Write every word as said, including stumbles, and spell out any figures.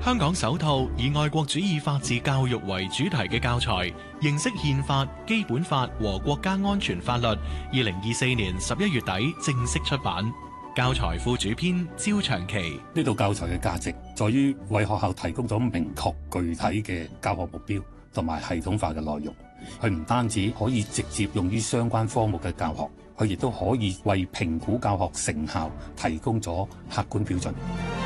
香港首套以愛國主義法治教育為主題嘅教材《認識憲法、基本法和國家安全法律》，二零二四年十一月底正式出版。教材副主編焦長期： 呢套教材嘅價值在於為學校提供咗明確具體嘅教學目標同埋系統化嘅內容。佢唔單止可以直接用於相關科目嘅教學，佢亦都可以為評估教學成效提供咗客觀標準。